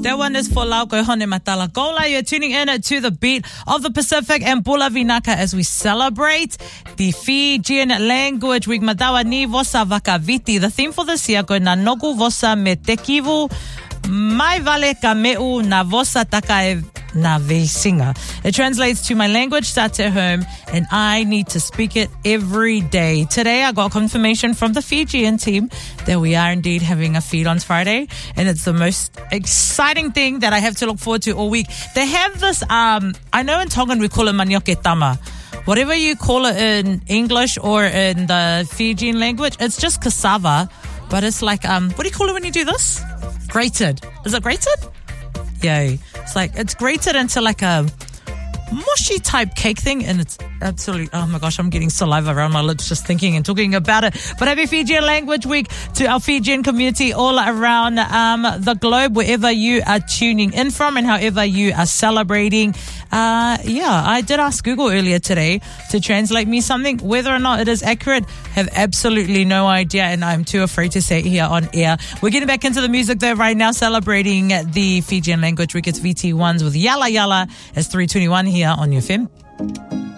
That one is for Lauko Hone Matala Gola. You're tuning in to the beat of the Pacific and Pula Vinaka as we celebrate the Fijian language week. Madawa ni vosa vakaviti. The theme for this year, ko na nogu vosa me tekivu, mai vale ka meu na vosa taka na vesinga. It translates to my language starts at home and I need to speak it every day. Today I got confirmation from the Fijian team that we are indeed having a feed on Friday, and it's the most exciting thing that I have to look forward to all week. They have this, I know in Tongan we call it manioke tama. Whatever you call it in English or in the Fijian language, it's just cassava, but it's like, what do you call it when you do this? Grated. Is it grated? Yay. It's grated into like a mushy type cake thing, and it's absolutely, oh my gosh, I'm getting saliva around my lips just thinking and talking about it. But happy Fijian Language Week to our Fijian community all around the globe, wherever you are tuning in from and however you are celebrating. I did ask Google earlier today to translate me something. Whether or not it is accurate, have absolutely no idea, and I'm too afraid to say it here on air. We're getting back into the music though right now, celebrating the Fijian Language Week. It's VT1s with Yala Yala. It's 3:21 here on your FM.